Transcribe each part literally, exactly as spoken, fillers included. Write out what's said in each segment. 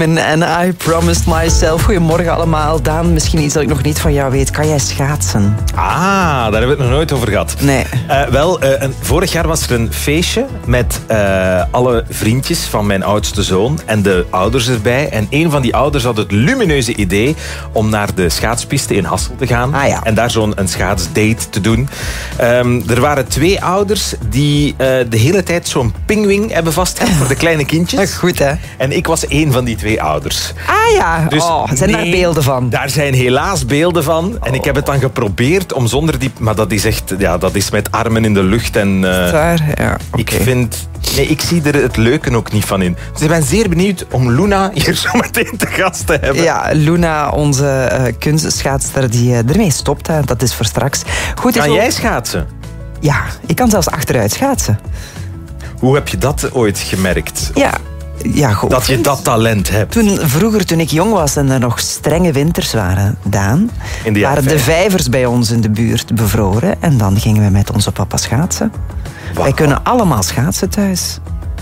En I promised myself. Goedemorgen allemaal. Daan, misschien iets dat ik nog niet van jou weet. Kan jij schaatsen? Ah, daar hebben we het nog nooit over gehad. Nee. Uh, wel, uh, een, vorig jaar was er een feestje met uh, alle vriendjes van mijn oudste zoon en de ouders erbij. En een van die ouders had het lumineuze idee om naar de schaatspiste in Hasselt te gaan. Ah, ja. En daar zo'n een schaatsdate te doen. Um, er waren twee ouders die uh, de hele tijd zo'n pingwing hebben vastgehouden voor de kleine kindjes. Goed, hè? En ik was één van die twee ouders. Ah ja, dus oh, zijn daar nee, beelden van? Daar zijn helaas beelden van. En oh. ik heb het dan geprobeerd om zonder die... Maar dat is echt... Ja, dat is met armen in de lucht. En uh, daar? Ja, okay. ik vind... Nee, ik zie er het leuke ook niet van in. Dus ik ben zeer benieuwd om Luna hier zo meteen te gast te hebben. Ja, Luna, onze uh, kunstschaatster, die uh, ermee stopt. Hè. Dat is voor straks. Goed, kan is jij ook... schaatsen? Ja, ik kan zelfs achteruit schaatsen. Hoe heb je dat ooit gemerkt? Ja... Ja, goed. Dat je dat talent hebt. Toen, vroeger, toen ik jong was en er nog strenge winters waren, Daan, in de waren de vijvers bij ons in de buurt bevroren. En dan gingen we met onze papa schaatsen. Wow. Wij kunnen allemaal schaatsen thuis.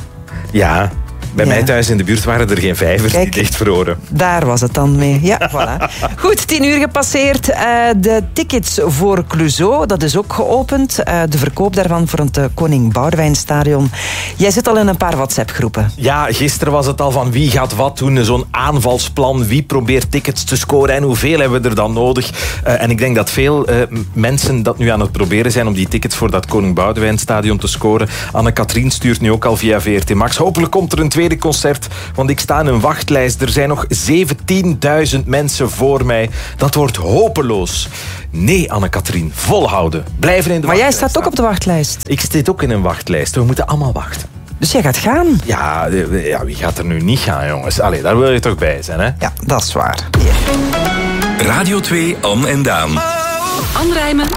Ja, bij ja. mij thuis in de buurt waren er geen vijvers. Kijk, die dichtvroren. Daar was het dan mee. Ja, voilà. Goed, tien uur gepasseerd. Uh, de tickets voor Clouseau, dat is ook geopend. Uh, de verkoop daarvan voor het uh, Koning Boudewijnstadion. Jij zit al in een paar WhatsApp-groepen. Ja, gisteren was het al van wie gaat wat doen. Zo'n aanvalsplan. Wie probeert tickets te scoren en hoeveel hebben we er dan nodig? Uh, en ik denk dat veel uh, mensen dat nu aan het proberen zijn om die tickets voor dat Koning Boudewijnstadion te scoren. Anne-Katrien stuurt nu ook al via V R T Max. Hopelijk komt er een tweede concert, want ik sta in een wachtlijst. Er zijn nog zeventienduizend mensen voor mij. Dat wordt hopeloos. Nee, Anne-Katrien, volhouden. Blijven in de maar wachtlijst. Maar jij staat ook op de wachtlijst. Ik zit ook in een wachtlijst. We moeten allemaal wachten. Dus jij gaat gaan? Ja, ja wie gaat er nu niet gaan, jongens? Allee, daar wil je toch bij zijn, hè? Ja, dat is waar. Yeah. Radio twee, Anne en Daan. Anne Rijmen